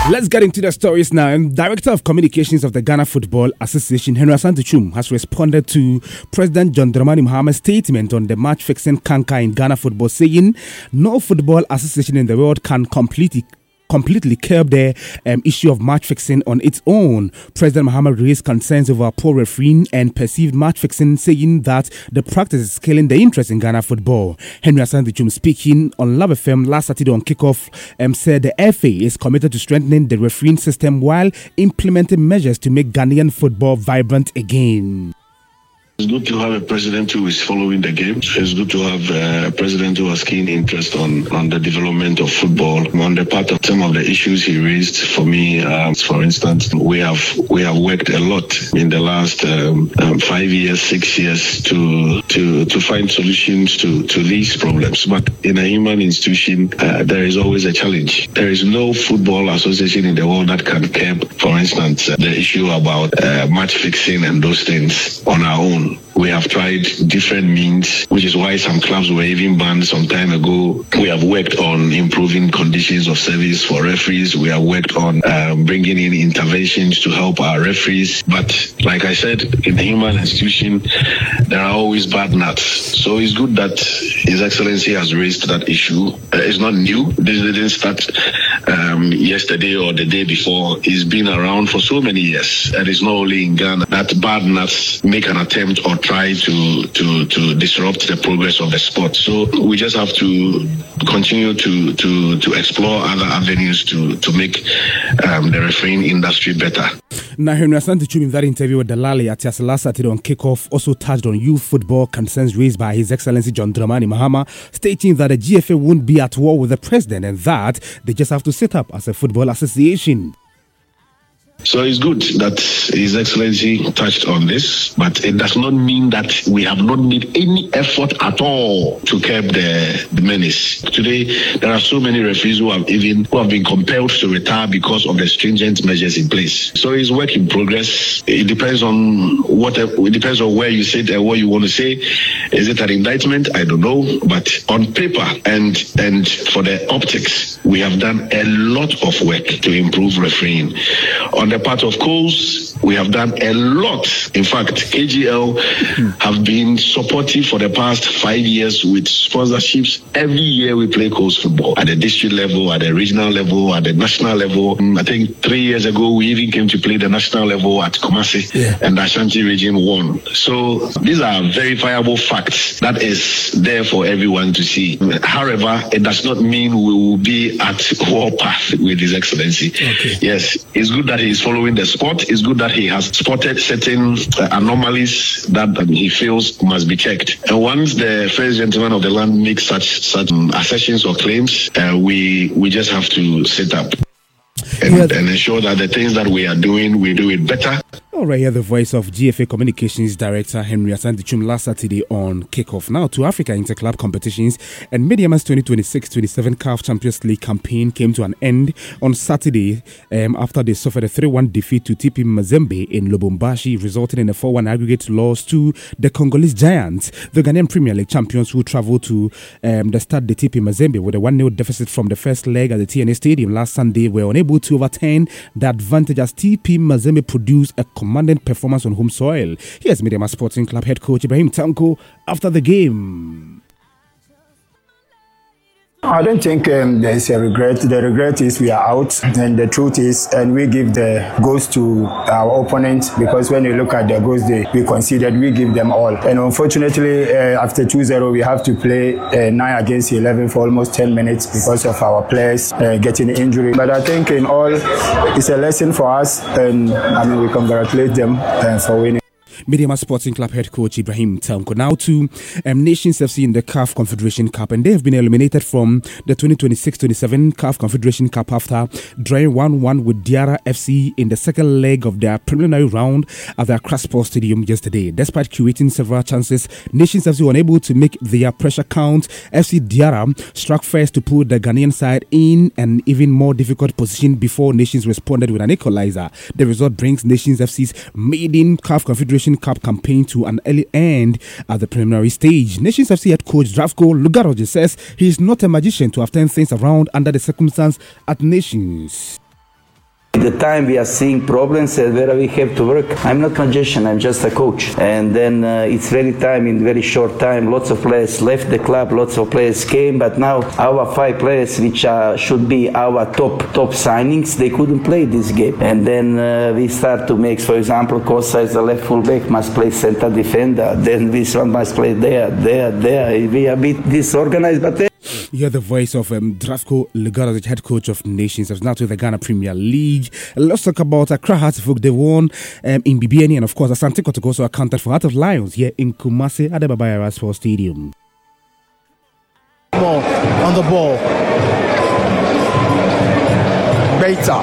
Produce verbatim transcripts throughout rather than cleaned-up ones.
Let's get into the stories now. And Director of Communications of the Ghana Football Association, Henry Asante Twum, has responded to President John Dramani Mahama's statement on the match-fixing canker in Ghana football, saying no football association in the world can completely completely curb the um, issue of match fixing on its own. President Mahama raised concerns over poor refereeing and perceived match fixing, saying that the practice is killing the interest in Ghana football. Henry Asante Twum, speaking on Love F M last Saturday on kickoff, um, said the F A is committed to strengthening the refereeing system while implementing measures to make Ghanaian football vibrant again. It's good to have a president who is following the game. It's good to have a president who has keen interest on, on the development of football. On the part of some of the issues he raised, for me, um, for instance, we have we have worked a lot in the last um, um, five years, six years to to to find solutions to, to these problems. But in a human institution, uh, there is always a challenge. There is no football association in the world that can curb, for instance, uh, the issue about uh, match fixing and those things on our own. We have tried different means, which is why some clubs were even banned some time ago. We have worked on improving conditions of service for referees. We have worked on um, bringing in interventions to help our referees. But like I said, in a human institution, there are always bad nuts. So it's good that His Excellency has raised that issue. Uh, it's not new. This didn't start um, yesterday or the day before. It's been around for so many years. And it's not only in Ghana that bad nuts make an attempt or try to, to, to disrupt the progress of the sport. So we just have to continue to, to, to explore other avenues to, to make um, the refereeing industry better. Now, Henry Asante Twum, in that interview with Dalali Atias last Saturday on kickoff, also touched on youth football concerns raised by His Excellency John Dramani Mahama, stating that the G F A won't be at war with the president and that they just have to set up as a football association. So it's good that His Excellency touched on this, but it does not mean that we have not made any effort at all to curb the, the menace. Today, there are so many referees who have even who have been compelled to retire because of the stringent measures in place. So it's work in progress. It depends on what it depends on where you sit and what you want to say. Is it an indictment? I don't know, but on paper and and for the optics, we have done a lot of work to improve refereeing. On the part of Coles, we have done a lot. In fact, K G L mm-hmm. have been supportive for the past five years with sponsorships. Every year we play Coles football at the district level, at the regional level, at the national level. I think three years ago we even came to play the national level at Kumasi, yeah. and the Ashanti region won. So these are verifiable facts that is there for everyone to see. However, it does not mean we will be at war path with His Excellency. Okay. Yes, it's good that he is following the sport. It's good that he has spotted certain uh, anomalies that um, he feels must be checked. And once the first gentleman of the land makes such such um, assertions or claims, uh, we we just have to sit up and, yeah. and ensure that the things that we are doing, we do it better. All right, here the voice of G F A Communications Director Henry Asante Twum last Saturday on kickoff. Now to Africa Interclub competitions, and Mediaman's twenty twenty-six twenty-seven C A F Champions League campaign came to an end on Saturday um, after they suffered a three one defeat to T P Mazembe in Lubumbashi, resulting in a four one aggregate loss to the Congolese Giants. The Ghanaian Premier League champions who travelled to um, the start the T P Mazembe with a one nil deficit from the first leg at the T N A Stadium last Sunday were unable to overturn the advantage as T P Mazembe produced a commanding performance on home soil. Here's Mediama Sporting Club head coach Ibrahim Tanko after the game. I don't think um, there's a regret. The regret is we are out, and the truth is, and we give the goals to our opponent, because when you look at the goals they we conceded, we give them all. And unfortunately, uh, after two zero, we have to play uh, nine against eleven for almost ten minutes because of our players uh, getting injury. But I think in all, it's a lesson for us, and I mean we congratulate them uh, for winning. Mediama Sporting Club head coach Ibrahim Tanko. Now to um, Nations F C in the C A F Confederation Cup, and they have been eliminated from the twenty twenty-six twenty-seven C A F Confederation Cup after drawing one one with Diarra F C in the second leg of their preliminary round at the Accra Sports Stadium yesterday. Despite creating several chances, Nations F C were unable to make their pressure count. F C Diarra struck first to put the Ghanaian side in an even more difficult position before Nations responded with an equalizer. The result brings Nations F C's maiden C A F Confederation Cup campaign to an early end at the preliminary stage. Nations F C head coach Zdravko Lugaroje says he is not a magician to have turned things around under the circumstance at Nations. The time we are seeing problems and where we have to work. I'm not a magician, I'm just a coach. And then uh, it's very time, in very short time, lots of players left the club, lots of players came, but now our five players, which are, should be our top top signings, they couldn't play this game. And then uh, we start to make, for example, Kosa is the left fullback, must play center defender, then this one must play there, there, there. We are a bit disorganized, but then You hear the voice of um, Drafko Ligara, the head coach of Nations, of now to the Ghana Premier League. Let's talk about Accra Hearts of Oak. They won um, in B B N, and of course, Asante Kotoko also accounted for Heart of Lions here in Kumasi at the Baba Yara Sports Stadium. More on the ball. Beta.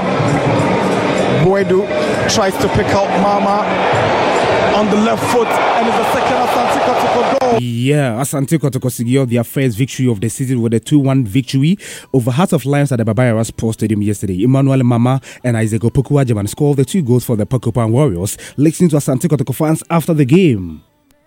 Boedu tries to pick out Mama on the left foot, and it's the second Asante Kotoko goal. Yeah, Asante Kotoko secured their first victory of the season with a two one victory over Heart of Lions at the Baba Yara Sports Stadium yesterday. Emmanuel Mama and Isaac Opoku-Agyemang scored the two goals for the Pokopan Warriors. Listening to Asante Kotoko fans after the game.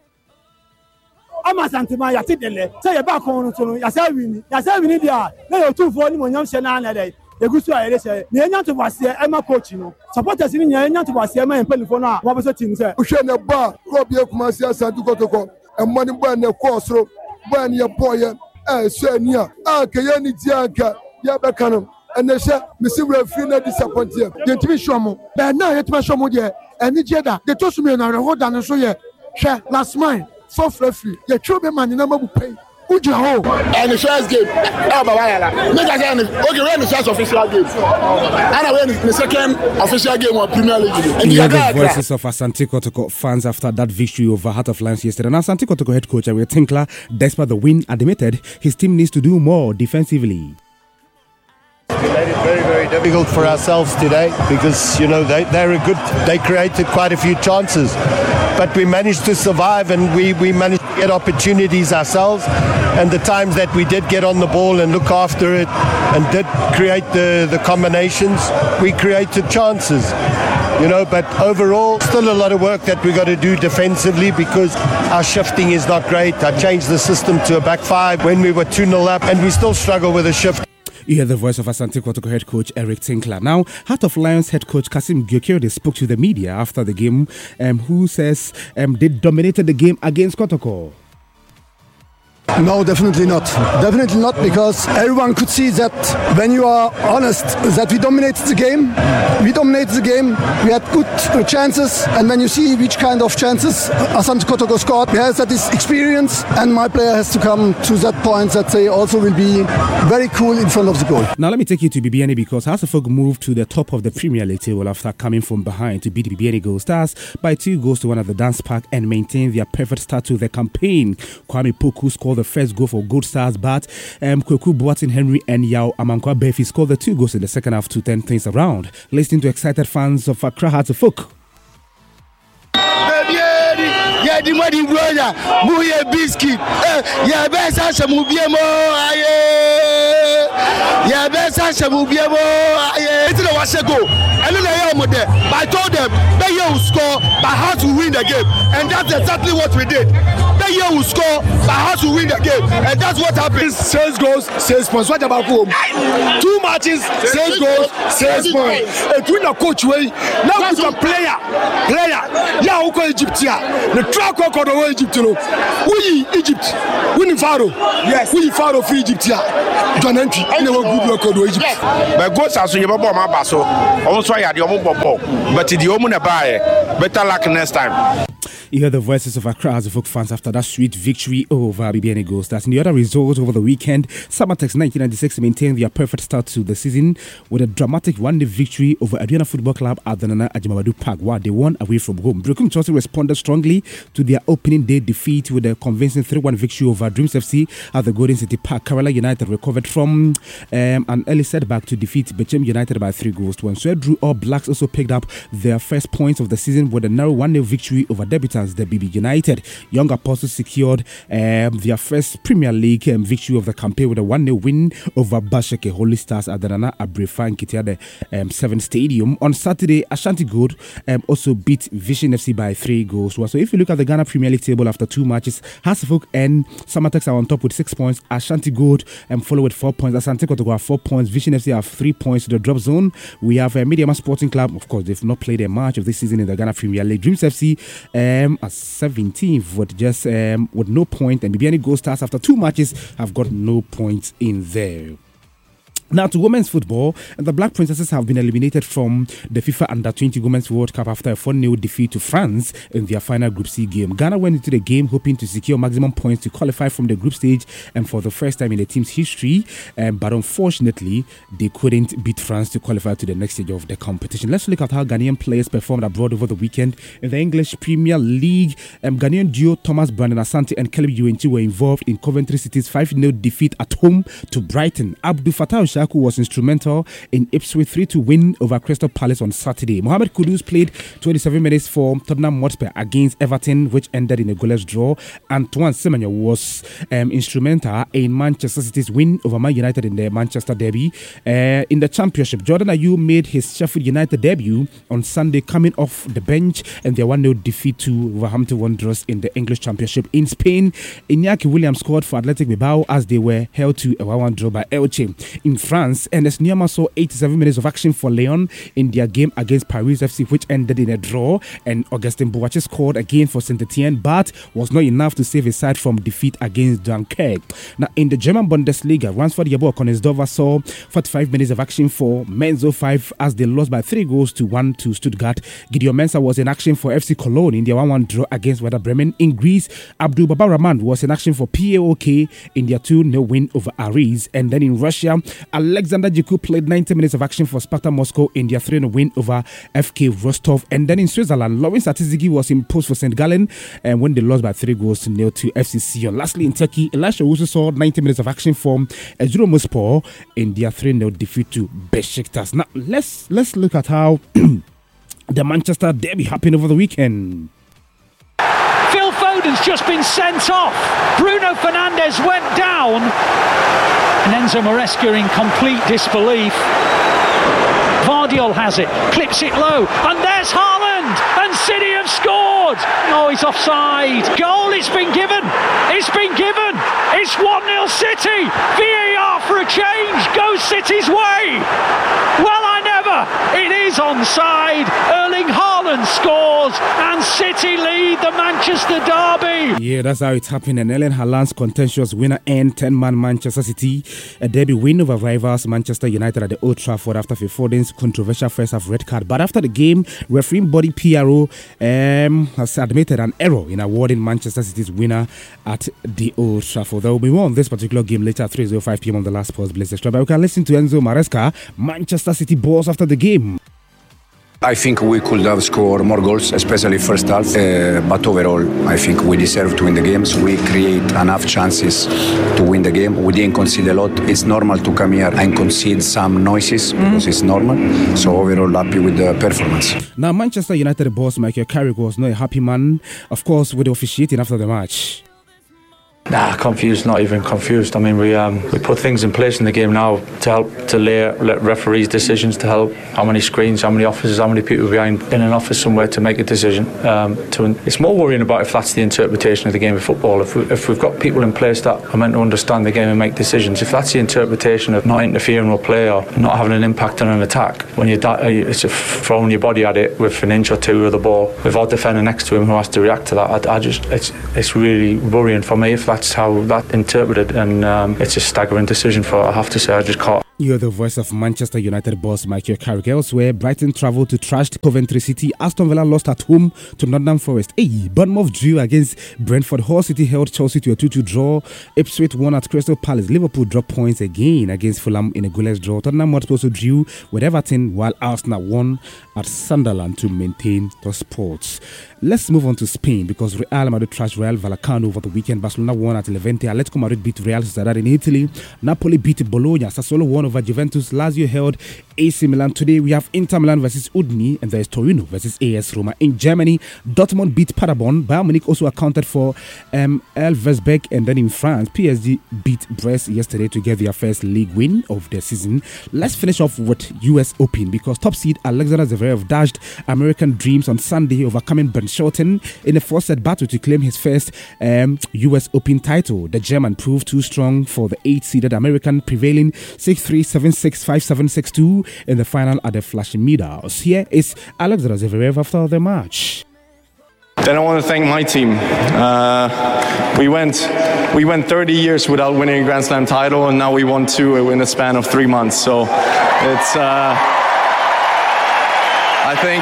I'm Asante Ma Yatidele. Say you're back on to Yasavini. Yasavini, dia. Now you two for him on young Shanana day. The good story say, Nyan to was here, Emma coaching. Supporters in Nyan to was here, and Pelifona, what was the team say? Ushana Bar, Robbie Kumasia Santu Kotoko, and money burn the crossroad, burn your boy, eh, Senia, ah, Kayani Tianka, Yabakanum, and they say, Mister Refina disappointed. The T V show, but now it's my show, and the Jeda, they told me on a road and so yeah, share last mine. Fourth referee, the trouble man in number will pay. Ujaho. And the first game, oh, Baba, make us okay, when the first official game, and when the second official game of Premier League. And you heard the voices of Asante Kotoko fans after that victory over Heart of Lions yesterday. Now, Asante Kotoko head coach Ariel Tinkler, despite the win, admitted his team needs to do more defensively. We made it very, very difficult for ourselves today because, you know, they, they're a good, they created quite a few chances, but we managed to survive and we, we managed to get opportunities ourselves. And the times that we did get on the ball and look after it and did create the, the combinations, we created chances. You know, but overall, still a lot of work that we got to do defensively because our shifting is not great. I changed the system to a back five when we were two nil up and we still struggle with a shift. You hear the voice of Asante Kotoko head coach Eric Tinkler. Now, Heart of Lions head coach Kasim Gyokere spoke to the media after the game, um, who says um, they dominated the game against Kotoko. No, definitely not. Definitely not, because everyone could see that when you are honest, that we dominated the game. We dominated the game. We had good uh, chances, and when you see which kind of chances Asante Kotoko scored, yes, that is experience, and my player has to come to that point that they also will be very cool in front of the goal. Now let me take you to B B N A because Hearts of Oak moved to the top of the Premier League table after coming from behind to beat the B B N A Gold Stars by two goals to one at the Dance Park and maintain their perfect start to the campaign. Kwame Poku scored the first goal for Gold Stars, but um, Kweku Boateng Henry and Yao Amankwa Befi scored the two goals in the second half to turn things around. Listening to excited fans of Accra Hearts of Oak. Yeah, the money brother, Muye biscuit. Yeah, best answer Mubiemo. Yeah, best answer Mubiemo. It's the wash go. And then I am there. I told them they will score, but Hearts will win the game, and that's exactly what we did. They will score, but Hearts will win the game, and that's what happened. Six goals, six points. What about home? Two matches, six goals, six points. And we the coach way. Now we a player, player. Yeah, who call Egypt here? The track record of Egypt. We Egypt, winning Pharaoh. Yes, we Pharaoh for Egypt here. John Entry, never good record of Egypt. But goals are so you babo my basso. Also, I had the omu babo, but the omu na buy. Better luck next time. You hear the voices of Accra Hearts of Oak fans after that sweet victory over B B N A Gold Stars. In the other results over the weekend, Samatex nineteen ninety-six maintained their perfect start to the season with a dramatic one-day victory over Aduana Football Club at the Nana Ajimabadu Park, where they won away from home. Brokum Chelsea responded strongly to their opening day defeat with a convincing three one victory over Dreams F C at the Golden City Park. Kerala United recovered from um, an early setback to defeat Bechem United by three goals to one. So Drew All Blacks also picked up their first points of the season with a narrow one-day victory over Debutant visitors, the B B United. Young Apostles secured um, their first Premier League um, victory of the campaign with a one nil win over Basheke Holy Stars at the Nana Abrefa in Kitiade um, seven Stadium. On Saturday, Ashanti Gold um, also beat Vision F C by three goals. So if you look at the Ghana Premier League table after two matches, Hasselhoek and Samatex are on top with six points. Ashanti Gold um, follow with four points. Asante Kotoko have four points. Vision F C have three points to the drop zone. We have a uh, Mediama Sporting Club. Of course, they've not played a match of this season in the Ghana Premier League. Dreams F C um, are seventeenth with just um, with no point, and Bibiani Gold Stars after two matches have got no points in there. Now to women's football, and the Black Princesses have been eliminated from the FIFA Under twenty Women's World Cup after a four nil defeat to France in their final Group C game. Ghana went into the game hoping to secure maximum points to qualify from the group stage and for the first time in the team's history, um, but unfortunately, they couldn't beat France to qualify to the next stage of the competition. Let's look at how Ghanaian players performed abroad over the weekend. In the English Premier League, um, Ghanaian duo Thomas Brandon Asante and Caleb Uwenchi were involved in Coventry City's five nil defeat at home to Brighton. Abdul Fattah Shaku was instrumental in Ipswich three two win over Crystal Palace on Saturday. Mohamed Kudus played twenty-seven minutes for Tottenham Hotspur against Everton, which ended in a goalless draw. Antoine Semenyo was um, instrumental in Manchester City's win over Man United in the Manchester derby. Uh, in the Championship, Jordan Ayew made his Sheffield United debut on Sunday, coming off the bench and their one nil defeat to Wolverhampton Wanderers in the English Championship. In Spain, Iñaki Williams scored for Athletic Bilbao as they were held to a one one draw by Elche. In France, Ernest Niama saw eighty-seven minutes of action for Lyon in their game against Paris F C, which ended in a draw, and Augustin Bouache scored again for Saint Etienne, but was not enough to save his side from defeat against Dunkirk. Now, in the German Bundesliga, Ransford Yabo Koningsdorfer saw forty-five minutes of action for Mainz oh five as they lost by three goals to one to Stuttgart. Gideon Mensah was in action for F C Cologne in their one one draw against Werder Bremen. In Greece, Abdul Baba Rahman was in action for P A O K in their two nil win over Aris. And then in Russia, Alexander Jiku played ninety minutes of action for Sparta Moscow in their three nil win over F K Rostov. And then in Switzerland, Lawrence Atizigi was imposed for Saint Gallen and when they lost by three goals to nil to F C Sion. Lastly, in Turkey, Elisha also saw ninety minutes of action for Erzurumspor in their three nil defeat to Besiktas. Now, let's let's look at how the Manchester derby happened over the weekend. Phil Foden's just been sent off. Bruno Fernandes went down. And Enzo Maresca in complete disbelief. Vardiol has it, clips it low, and there's Haaland, and City have scored. Oh, he's offside. Goal, it's been given. It's been given. It's one nil City. V A R for a change. Goes City's way. Well, I never. It is onside. Erling Haaland scores, and City lead the Manchester derby. Yeah, that's how it happened. And Erling Haaland's contentious winner and ten-man Manchester City, a derby win over rivals Manchester United at the Old Trafford after Phil Foden's controversial first half red card. But after the game, referee body P R O um, has admitted an error in awarding Manchester City's winner at the Old Trafford. There will be more on this particular game later at three oh five p.m. on the Last Sports Blitz Extra. But we can listen to Enzo Maresca, Manchester City boss, after the game. I think we could have scored more goals, especially first half. Uh, but overall, I think we deserve to win the games. We create enough chances to win the game. We didn't concede a lot. It's normal to come here and concede some noises mm-hmm. because it's normal. So overall, happy with the performance. Now, Manchester United boss Michael Carrick was not a happy man, of course, with the officiating after the match. Nah, confused, not even confused. I mean, we um, we put things in place in the game now to help to lay let referees' decisions, to help how many screens, how many officers, how many people behind in an office somewhere to make a decision. Um, to, it's more worrying about if that's the interpretation of the game of football. If, we, if we've got people in place that are meant to understand the game and make decisions, if that's the interpretation of not interfering with play or not having an impact on an attack, when you're da- it's throwing your body at it with an inch or two of the ball, with our defender next to him who has to react to that, I, I just it's it's really worrying for me if that. That's how that interpreted, and um, it's a staggering decision for, I have to say, I just can't. You're the voice of Manchester United boss Michael Carrick. Elsewhere, Brighton travelled to trashed Coventry City. Aston Villa lost at home to Nottingham Forest. Hey, Bournemouth drew against Brentford. Hull City held Chelsea to a two two draw. Ipswich won at Crystal Palace. Liverpool dropped points again against Fulham in a goalless draw. Tottenham Hotspur also drew with Everton, while Arsenal won at Sunderland to maintain the sports. Let's move on to Spain, because Real Madrid trashed Real Vallecano over the weekend. Barcelona won at Levante. Atletico Madrid beat Real Sociedad in Italy. Napoli beat Bologna. Sassuolo won over Juventus. Lazio held A C Milan. Today we have Inter Milan versus Udine, and there is Torino versus A S Roma. In Germany, Dortmund beat Paderborn. Bayern Munich also accounted for um, Elversberg, and then in France, P S G beat Brest yesterday to get their first league win of the season. Let's finish off with U S Open, because top seed Alexander Zverev dashed American dreams on Sunday, overcoming Ben Shelton in a four-set battle to claim his first um, U S Open title. The German proved too strong for the eight-seeded American, prevailing six three, seven six, five seven, six two in the final at the Flushing Meadows. Here is Alexander Zverev after the match. Then I want to thank my team. Uh, we went we went thirty years without winning a Grand Slam title, and now we won two in the span of three months. So it's uh, I think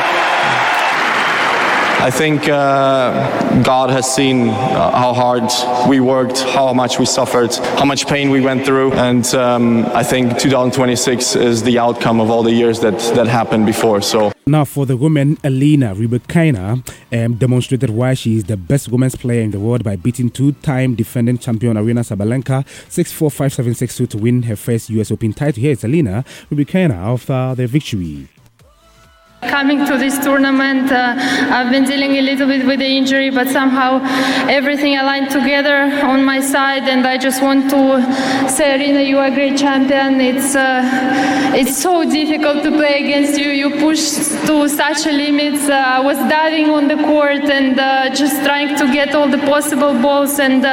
I think uh, God has seen uh, how hard we worked, how much we suffered, how much pain we went through, and um, I think two thousand twenty-six is the outcome of all the years that that happened before. So. Now, for the women, Elena Rybakina um, demonstrated why she is the best women's player in the world by beating two-time defending champion Aryna Sabalenka six four, five seven, six two to win her first U S Open title. Here is Elena Rybakina after the victory. Coming to this tournament, uh, I've been dealing a little bit with the injury, but somehow everything aligned together on my side, and I just want to say, Aryna, you are a great champion. It's uh, it's so difficult to play against you. You push to such a limit. Uh, I was diving on the court and uh, just trying to get all the possible balls, and uh,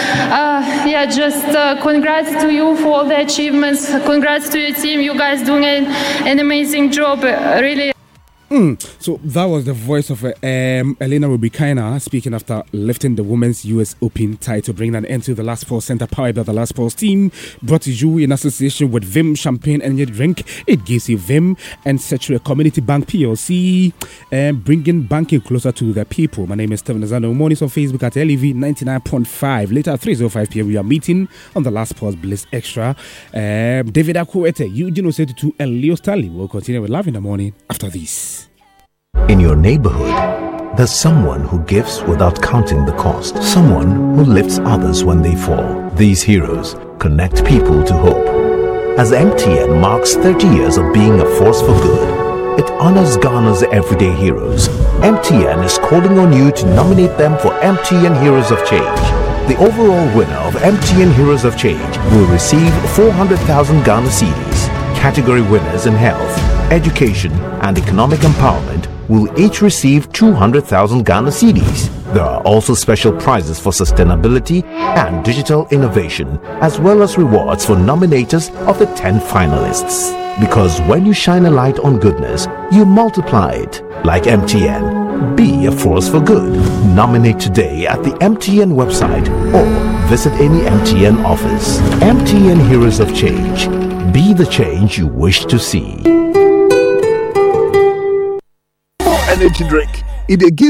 uh, yeah, just uh, congrats to you for all the achievements. Congrats to your team. You guys doing an, an amazing job, really. Mm. So that was the voice of uh, um, Elena Rybakina speaking after lifting the women's U S Open title, bringing an end to the Last Pause Center powered by the Last Pause team, brought to you in association with Vim Champagne Energy Drink. It gives you Vim and Century Community Bank P L C, um, bringing banking closer to the people. My name is Stephen Azano. Mornings on Facebook at L E V ninety-nine point five. Later at three oh five p.m. we are meeting on the Last Pause Bliss Extra. Um, David Akwete, Eugene Osetutu, and Leo Stanley will continue with Love in the Morning after this. In your neighborhood, there's someone who gives without counting the cost. Someone who lifts others when they fall. These heroes connect people to hope. As M T N marks thirty years of being a force for good, it honors Ghana's everyday heroes. M T N is calling on you to nominate them for M T N Heroes of Change. The overall winner of M T N Heroes of Change will receive four hundred thousand Ghana cedis. Category winners in health, education, and economic empowerment will each receive two hundred thousand Ghana cedis. There are also special prizes for sustainability and digital innovation, as well as rewards for nominators of the ten finalists. Because when you shine a light on goodness, you multiply it. Like M T N, be a force for good. Nominate today at the M T N website or visit any M T N office. M T N Heroes of Change. Be the change you wish to see. Energy drink. It gives